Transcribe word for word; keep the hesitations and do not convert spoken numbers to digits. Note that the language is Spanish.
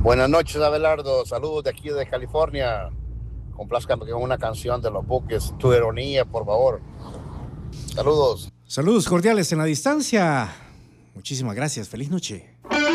Buenas noches, Abelardo. Saludos de aquí de California. Complázcame con una canción de los Buques. Tu ironía, por favor. Saludos. Saludos cordiales en la distancia. Muchísimas gracias. Feliz noche.